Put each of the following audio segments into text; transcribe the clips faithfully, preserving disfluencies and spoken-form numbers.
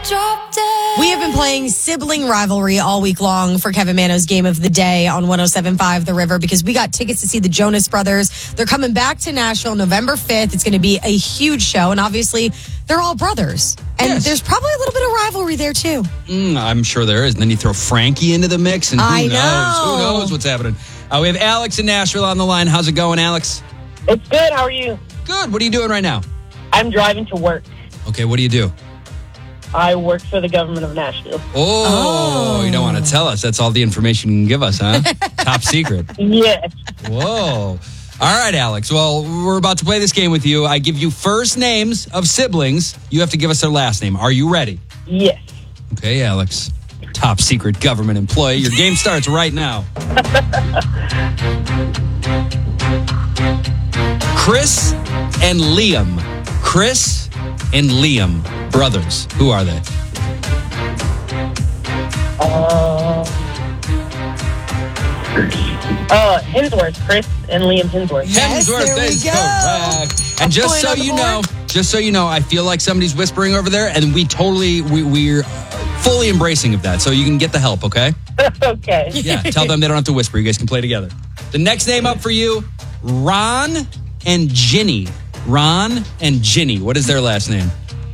We have been playing sibling rivalry all week long for Kevin Mano's game of the day on one oh seven point five The River because we got tickets to see the Jonas Brothers. They're coming back to Nashville November fifth. It's going to be a huge show, and obviously they're all brothers. And yes. There's probably a little bit of rivalry there, too. Mm, I'm sure there is. And then you throw Frankie into the mix, and who I knows? know. Who knows what's happening? Uh, we have Alex in Nashville on the line. How's it going, Alex? It's good. How are you? Good. What are you doing right now? I'm driving to work. Okay, what do you do? I work for the government of Nashville. Oh, oh. You don't want to tell us. That's all the information you can give us, huh? Top secret. Yes. Whoa. All right, Alex. Well, we're about to play this game with you. I give you first names of siblings. You have to give us their last name. Are you ready? Yes. Okay, Alex. Top secret government employee. Your game starts right now. Chris and Liam. Chris and Liam. Brothers. Who are they? Uh, uh, Hemsworth. Chris and Liam Hemsworth. Yes, Hemsworth there we is go. correct. And A just point so on the you board. know, just so you know, I feel like somebody's whispering over there, and we totally, we, we're fully embracing of that. So you can get the help, okay? Okay. Yeah, tell them they don't have to whisper. You guys can play together. The next name up for you, Ron and Ginny. Ron and Ginny. What is their last name?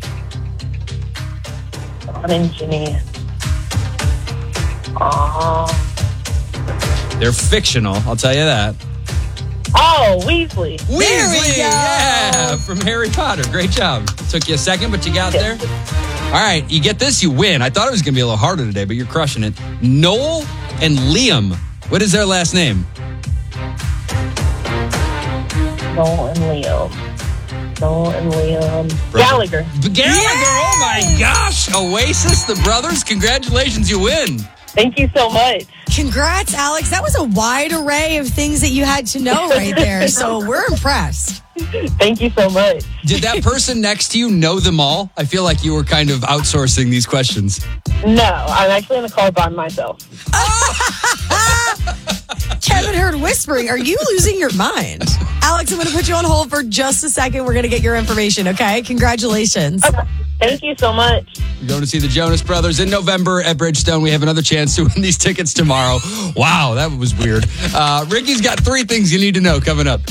Ron and Ginny. Uh, They're fictional, I'll tell you that. oh, Weasley. There we Weasley, go. yeah, from Harry Potter. Great job. Took you a second, but you got there. All right, you get this, you win. I thought it was going to be a little harder today, but you're crushing it. Noel and Liam. What is their last name? Noel and Liam. Noel and Liam. Gallagher. Gallagher, oh my gosh. Oasis, the brothers. Congratulations, you win. Thank you so much. Congrats, Alex. That was a wide array of things that you had to know right there. So we're impressed. Thank you so much. Did that person next to you know them all? I feel like you were kind of outsourcing these questions. No, I'm actually in the car by myself. Kevin heard whispering. Are you losing your mind? Alex, I'm going to put you on hold for just a second. We're going to get your information, okay? Congratulations. Okay. Thank you so much. You're going to see the Jonas Brothers in November at Bridgestone. We have another chance to win these tickets tomorrow. Wow, that was weird. Uh, Ricky's got three things you need to know coming up.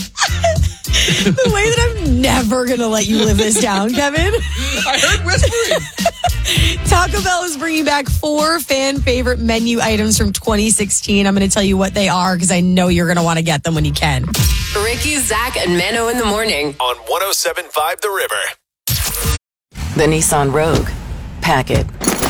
The way that I'm never going to let you live this down, Kevin. I heard whispering. Taco Bell is bringing back four fan favorite menu items from twenty sixteen. I'm going to tell you what they are because I know you're going to want to get them when you can. Ricky, Zach, and Mano in the morning. On one oh seven point five The River. The Nissan Rogue. Pack it.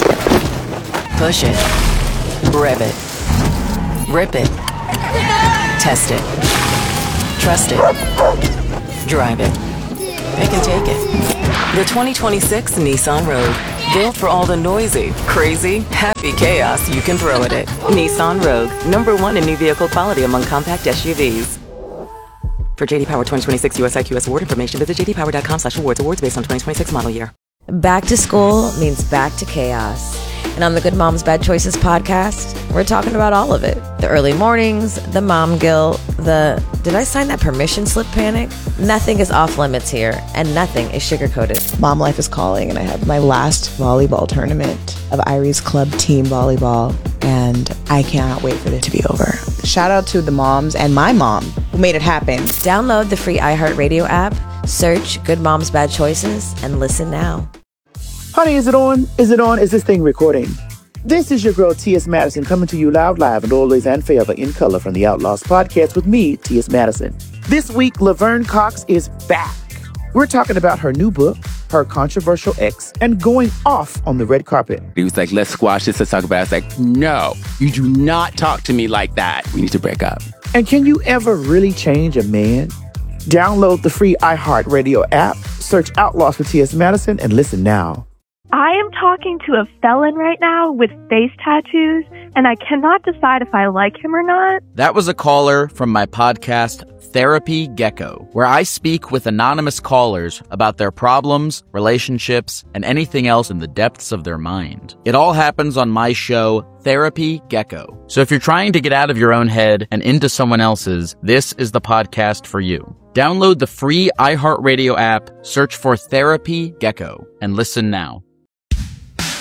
Push it. Rev it. Rip it. Test it. Trust it. Drive it. Pick and take it. The twenty twenty-six Nissan Rogue. Built for all the noisy, crazy, happy chaos you can throw at it. Nissan Rogue. Number one in new vehicle quality among compact S U Vs. For J D Power twenty twenty-six U S I Q S award information, visit j d power dot com slash awards. Awards based on twenty twenty-six model year. Back to school means back to chaos. And on the Good Moms Bad Choices podcast, we're talking about all of it. The early mornings, the mom guilt, the did I sign that permission slip panic? Nothing is off limits here, and nothing is sugar-coated. Mom life is calling, and I have my last volleyball tournament of Irie's Club Team Volleyball, and I cannot wait for it to be over. Shout out to the moms and my mom who made it happen. Download the free iHeartRadio app, search Good Moms Bad Choices, and listen now. Honey, is it on? Is it on? Is this thing recording? This is your girl, T S. Madison, coming to you loud, live, and always and forever in color from the Outlaws podcast with me, T S. Madison. This week, Laverne Cox is back. We're talking about her new book, her controversial ex, and going off on the red carpet. He was like, let's squash this, let's talk about it. I was like, no, you do not talk to me like that. We need to break up. And can you ever really change a man? Download the free iHeartRadio app, search Outlaws for T S. Madison, and listen now. I am talking to a felon right now with face tattoos, and I cannot decide if I like him or not. That was a caller from my podcast, Therapy Gecko, where I speak with anonymous callers about their problems, relationships, and anything else in the depths of their mind. It all happens on my show, Therapy Gecko. So if you're trying to get out of your own head and into someone else's, this is the podcast for you. Download the free iHeartRadio app, search for Therapy Gecko, and listen now.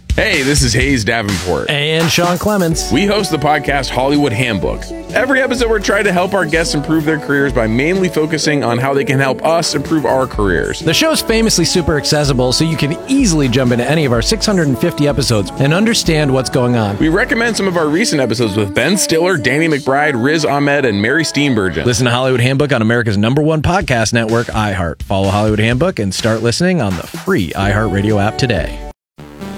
Hey, this is Hayes Davenport. And Sean Clements. We host the podcast Hollywood Handbook. Every episode, we're trying to help our guests improve their careers by mainly focusing on how they can help us improve our careers. The show's famously super accessible, so you can easily jump into any of our six hundred fifty episodes and understand what's going on. We recommend some of our recent episodes with Ben Stiller, Danny McBride, Riz Ahmed, and Mary Steenburgen. Listen to Hollywood Handbook on America's number one podcast network, iHeart. Follow Hollywood Handbook and start listening on the free iHeartRadio app today.